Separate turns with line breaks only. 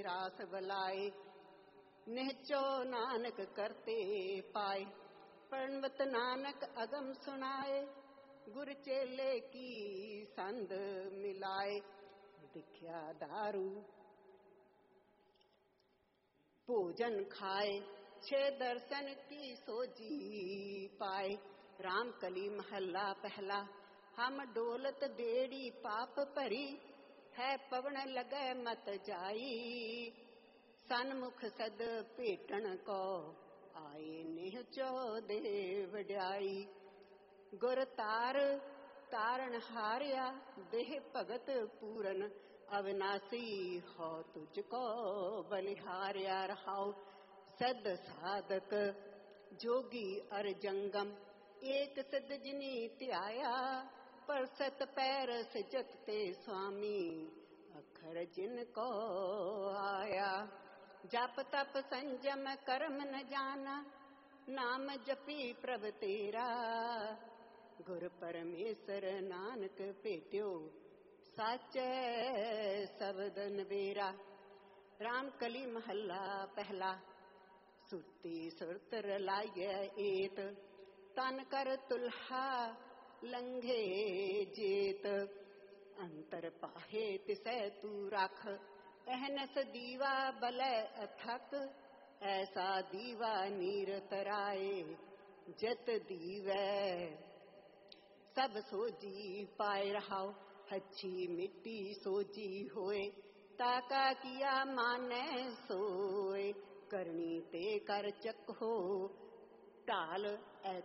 रास बलाए। निहचो नानक करते पाए, प्रणवत नानक अगम सुनाए। गुर चेले की संद मिलाए, दिख्या दारू भोजन खाए। छे दर्शन की सोजी पाए। राम कली महला पहला, हम डोलत बेड़ी पाप भरी। है पवन लगे मत जाई, सन्मुख सद भेटन को आए। निहचो दे वड्याई, गुर तार तारण हारिया। देह भगत पूरन अविनाशी, हो तुझको बलिहारिया। रहाओ सद साधक जोगी अर जंगम, एक सिद्ध जिनी त्याया। पर सत पैर सिजत ते स्वामी, अखर जिनको आया। जप तप संजम कर्म न जाना, नाम जपी प्रभ तेरा। गुर परमेश्वर नानक भेट्यो, साचे शब्द नबेरा। राम कली महला पहला, सुरती सुरत रलाइए एत। तन कर तुल्हा लंघे जेत, अंतर पाहे तिसै तू रख। अहनस दीवा बलै अथक, ऐसा दीवा नीर तराए। जत दीवै सब सोजी पाए। रहाओ अच्छी मिट्टी सोजी होए, ताका किया माने सोए। करनी ते कर चक हो, ढाल